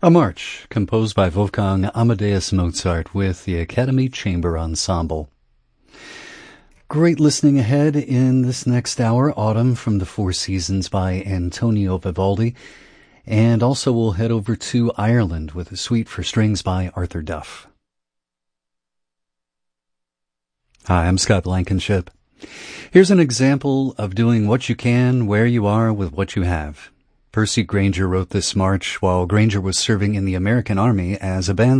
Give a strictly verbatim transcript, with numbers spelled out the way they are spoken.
A march composed by Wolfgang Amadeus Mozart with the Academy Chamber Ensemble. Great listening ahead in this next hour. Autumn from the Four Seasons by Antonio Vivaldi. And also we'll head over to Ireland with a suite for strings by Arthur Duff. Hi, I'm Scott Blankenship. Here's an example of doing what you can where you are with what you have. Percy Grainger wrote this march while Grainger was serving in the American Army as a band